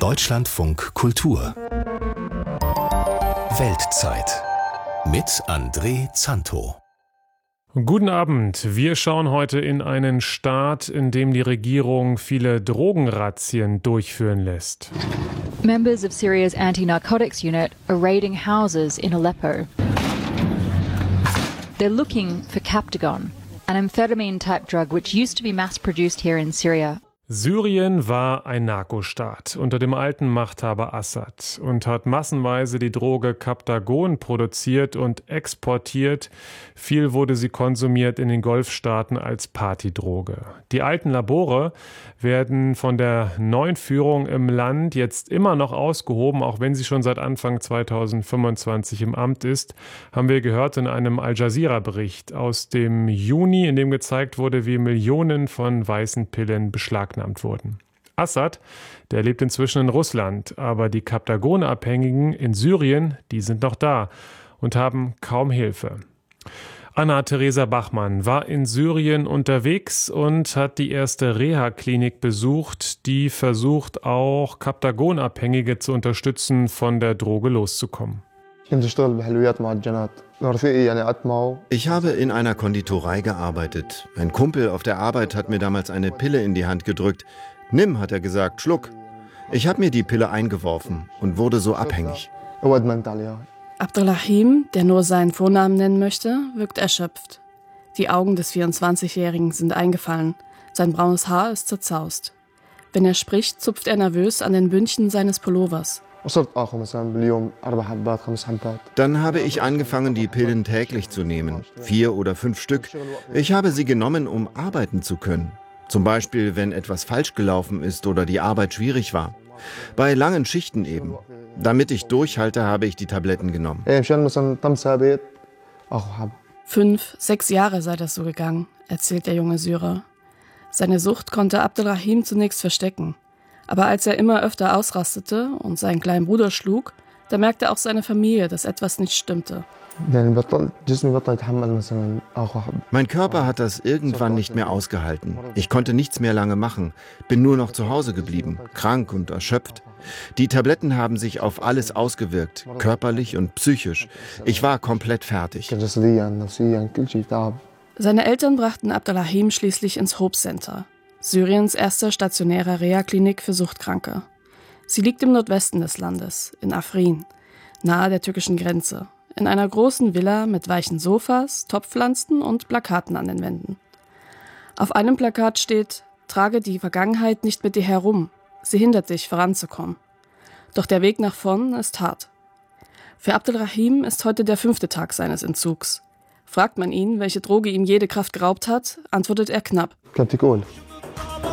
Deutschlandfunk Kultur Weltzeit mit André Zanto. Guten Abend. Wir schauen heute in einen Staat, in dem die Regierung viele Drogenrazzien durchführen lässt. Members of Syria's anti-narcotics unit are raiding houses in Aleppo. They're looking for Captagon, an amphetamine-type drug which used to be mass-produced here in Syria. Syrien war ein Narkostaat unter dem alten Machthaber Assad und hat massenweise die Droge Captagon produziert und exportiert. Viel wurde sie konsumiert in den Golfstaaten als Partydroge. Die alten Labore werden von der neuen Führung im Land jetzt immer noch ausgehoben, auch wenn sie schon seit Anfang 2025 im Amt ist, haben wir gehört in einem Al-Jazeera-Bericht aus dem Juni, in dem gezeigt wurde, wie Millionen von weißen Pillen beschlagnahmt wurden. Assad, der lebt inzwischen in Russland, aber die Captagon-Abhängigen in Syrien, die sind noch da und haben kaum Hilfe. Anna-Theresa Bachmann war in Syrien unterwegs und hat die erste Reha-Klinik besucht, die versucht auch Captagon-Abhängige zu unterstützen, von der Droge loszukommen. Ich habe in einer Konditorei gearbeitet. Ein Kumpel auf der Arbeit hat mir damals eine Pille in die Hand gedrückt. Nimm, hat er gesagt, schluck. Ich habe mir die Pille eingeworfen und wurde so abhängig. Abdelrahim, der nur seinen Vornamen nennen möchte, wirkt erschöpft. Die Augen des 24-Jährigen sind eingefallen. Sein braunes Haar ist zerzaust. Wenn er spricht, zupft er nervös an den Bündchen seines Pullovers. Dann habe ich angefangen, die Pillen täglich zu nehmen. 4 oder 5 Stück. Ich habe sie genommen, um arbeiten zu können. Zum Beispiel, wenn etwas falsch gelaufen ist oder die Arbeit schwierig war. Bei langen Schichten eben. Damit ich durchhalte, habe ich die Tabletten genommen. 5, 6 Jahre sei das so gegangen, erzählt der junge Syrer. Seine Sucht konnte Abdelrahim zunächst verstecken. Aber als er immer öfter ausrastete und seinen kleinen Bruder schlug, da merkte auch seine Familie, dass etwas nicht stimmte. Mein Körper hat das irgendwann nicht mehr ausgehalten. Ich konnte nichts mehr lange machen, bin nur noch zu Hause geblieben, krank und erschöpft. Die Tabletten haben sich auf alles ausgewirkt, körperlich und psychisch. Ich war komplett fertig. Seine Eltern brachten Abdelrahim schließlich ins Hope Center, Syriens erster stationärer Reha-Klinik für Suchtkranke. Sie liegt im Nordwesten des Landes, in Afrin, nahe der türkischen Grenze, in einer großen Villa mit weichen Sofas, Topfpflanzen und Plakaten an den Wänden. Auf einem Plakat steht: Trage die Vergangenheit nicht mit dir herum, sie hindert dich, voranzukommen. Doch der Weg nach vorn ist hart. Für Abdelrahim ist heute der 5. Tag seines Entzugs. Fragt man ihn, welche Droge ihm jede Kraft geraubt hat, antwortet er knapp: